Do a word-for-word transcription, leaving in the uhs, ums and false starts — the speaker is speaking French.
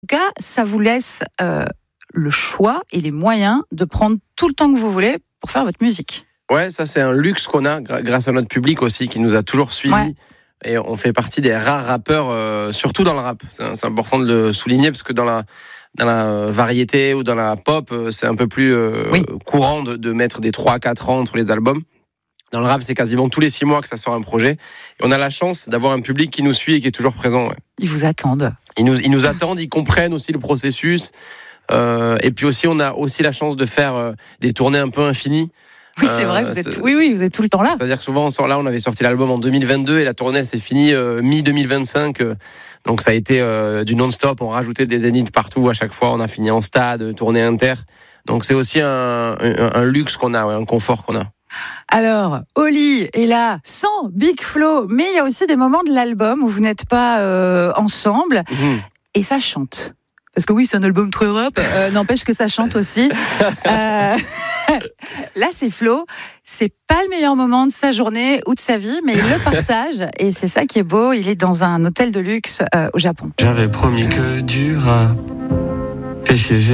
tout cas, ça vous laisse euh, le choix et les moyens de prendre tout le temps que vous voulez pour faire votre musique. Ouais, ça c'est un luxe qu'on a grâce à notre public aussi qui nous a toujours suivis. Ouais. Et on fait partie des rares rappeurs, euh, surtout dans le rap. C'est, c'est important de le souligner parce que dans la dans la variété ou dans la pop, c'est un peu plus euh, oui. courant de, de mettre des trois à quatre ans entre les albums. Dans le rap, c'est quasiment tous les six mois que ça sort un projet. Et on a la chance d'avoir un public qui nous suit et qui est toujours présent. Ouais. Ils vous attendent. Ils nous, ils nous attendent, ils comprennent aussi le processus. Euh, et puis aussi, on a aussi la chance de faire euh, des tournées un peu infinies. Oui, c'est vrai, vous êtes, oui, oui, vous êtes tout le temps là. C'est-à-dire que souvent, on sort là, on avait sorti l'album en deux mille vingt-deux et la tournée, elle s'est finie euh, mi-deux mille vingt-cinq. Euh, donc ça a été euh, du non-stop, on rajoutait des zéniths partout à chaque fois, on a fini en stade, tournée inter. Donc c'est aussi un, un, un luxe qu'on a, ouais, un confort qu'on a. Alors, Oli est là sans Big Flo, mais il y a aussi des moments de l'album où vous n'êtes pas euh, ensemble mmh. et ça chante. Parce que oui, c'est un album très rap, euh, n'empêche que ça chante aussi. Euh, là, c'est Flo. C'est pas le meilleur moment de sa journée ou de sa vie, mais il le partage et c'est ça qui est beau. Il est dans un hôtel de luxe euh, au Japon. J'avais promis que du rap, péché.